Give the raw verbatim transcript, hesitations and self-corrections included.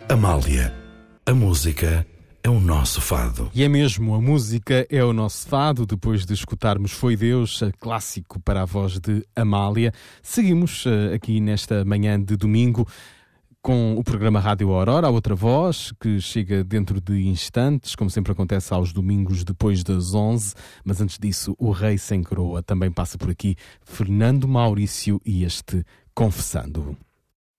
Amália, a música é o nosso fado. E é mesmo, a música é o nosso fado. Depois de escutarmos Foi Deus, clássico para a voz de Amália, seguimos aqui nesta manhã de domingo com o programa Rádio Aurora, a outra voz, que chega dentro de instantes, como sempre acontece aos domingos depois das onze. Mas antes disso, o Rei Sem Coroa também passa por aqui, Fernando Maurício, e este Confessando.